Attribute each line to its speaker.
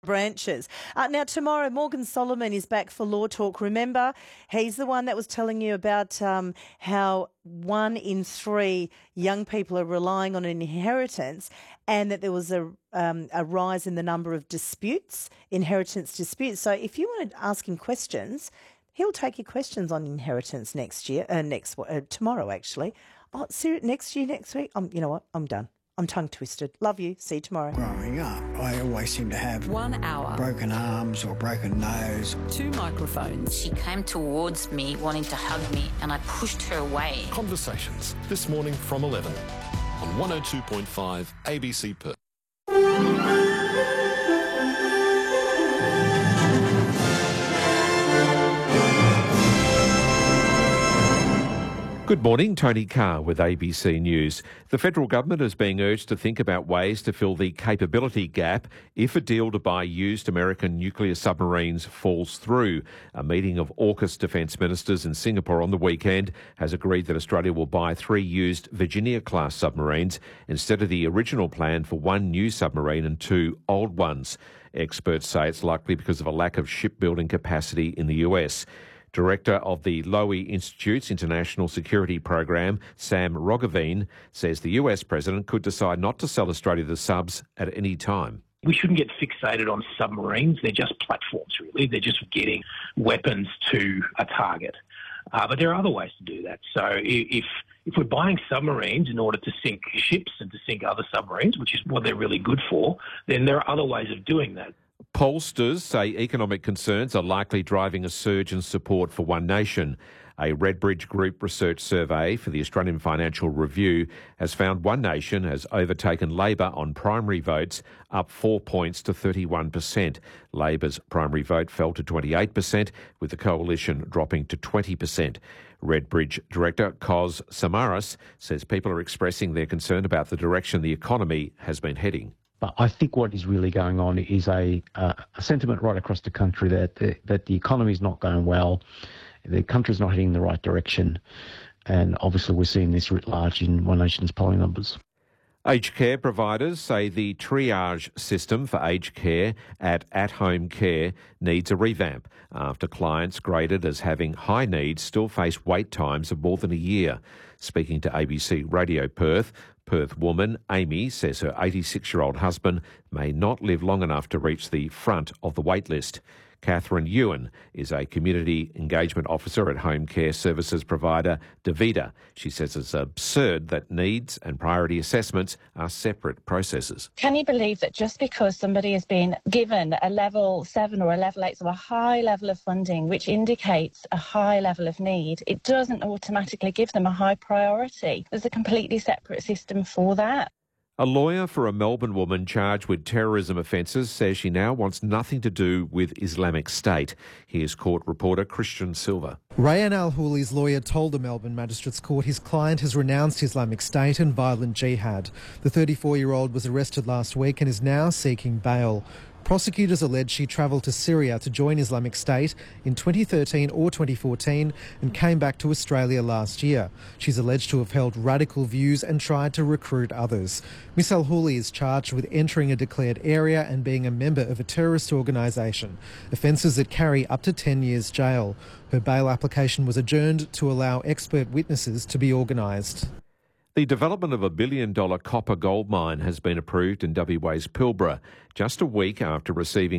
Speaker 1: branches. Now, tomorrow, Morgan Solomon is back for Law Talk. Remember, he's the one that was telling you about how 1 in 3 young people are relying on an inheritance, and that there was a rise in the number of disputes, inheritance disputes. So if you want to ask him questions, he'll take your questions on inheritance tomorrow, actually. Oh, next week? You know what? I'm done. I'm tongue twisted. Love you. See you tomorrow.
Speaker 2: Growing up, I always seemed to have
Speaker 3: 1 hour,
Speaker 2: broken arms or broken nose.
Speaker 3: 2 microphones.
Speaker 4: She came towards me wanting to hug me and I pushed her away.
Speaker 5: Conversations this morning from 11 on 102.5 ABC Perth.
Speaker 6: Good morning, Tony Carr with ABC News. The federal government is being urged to think about ways to fill the capability gap if a deal to buy used American nuclear submarines falls through. A meeting of AUKUS defence ministers in Singapore on the weekend has agreed that Australia will buy 3 used Virginia-class submarines instead of the original plan for 1 new submarine and 2 old ones. Experts say it's likely because of a lack of shipbuilding capacity in the US. Director of the Lowy Institute's International Security Program, Sam Roggeveen, says the US president could decide not to sell Australia the subs at any time.
Speaker 7: We shouldn't get fixated on submarines. They're just platforms, really. They're just getting weapons to a target. But there are other ways to do that. So if we're buying submarines in order to sink ships and to sink other submarines, which is what they're really good for, then there are other ways of doing that.
Speaker 6: Pollsters say economic concerns are likely driving a surge in support for One Nation. A Redbridge Group research survey for the Australian Financial Review has found One Nation has overtaken Labor on primary votes, up 4 points to 31%. Labor's primary vote fell to 28%, with the coalition dropping to 20%. Redbridge Director Kos Samaras says people are expressing their concern about the direction the economy has been heading.
Speaker 8: But I think what is really going on is a sentiment right across the country that the economy is not going well, the country is not heading in the right direction, and obviously we're seeing this writ large in One Nation's polling numbers.
Speaker 6: Aged care providers say the triage system for aged care at-home care needs a revamp after clients graded as having high needs still face wait times of more than a year. Speaking to ABC Radio Perth woman Amy says her 86-year-old husband may not live long enough to reach the front of the wait list. Catherine Ewan is a community engagement officer at home care services provider DaVita. She says it's absurd that needs and priority assessments are separate processes.
Speaker 9: Can you believe that just because somebody has been given a level 7 or a level 8, so a high level of funding, which indicates a high level of need, it doesn't automatically give them a high priority? There's a completely separate system for that.
Speaker 6: A lawyer for a Melbourne woman charged with terrorism offences says she now wants nothing to do with Islamic State. Here's court reporter Christian Silva.
Speaker 10: Rayan Al-Hooli's lawyer told the Melbourne Magistrates Court his client has renounced Islamic State and violent jihad. The 34-year-old was arrested last week and is now seeking bail. Prosecutors allege she travelled to Syria to join Islamic State in 2013 or 2014 and came back to Australia last year. She's alleged to have held radical views and tried to recruit others. Miss Al-Hooli is charged with entering a declared area and being a member of a terrorist organisation, offences that carry up to 10 years jail. Her bail application was adjourned to allow expert witnesses to be organised.
Speaker 6: The development of a $1 billion copper gold mine has been approved in WA's Pilbara, just a week after receiving